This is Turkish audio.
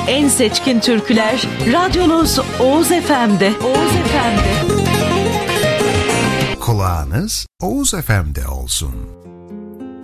en seçkin türküler radyonuz Oğuz FM'de. Oğuz FM'de. Kulağınız Oğuz FM'de olsun.